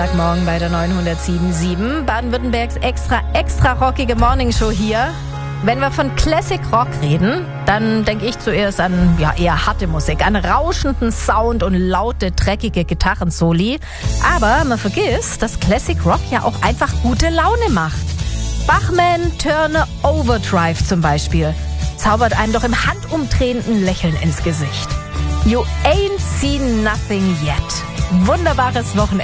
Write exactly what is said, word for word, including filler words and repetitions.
Morgen bei der neunhundertsieben Komma sieben. Baden-Württembergs extra, extra rockige Morningshow hier. Wenn wir von Classic Rock reden, dann denke ich zuerst an ja eher harte Musik, an rauschenden Sound und laute, dreckige Gitarrensoli. Aber man vergisst, dass Classic Rock ja auch einfach gute Laune macht. Bachman Turner Overdrive zum Beispiel zaubert einem doch im handumdrehenden Lächeln ins Gesicht. You ain't seen nothing yet. Wunderbares Wochenende.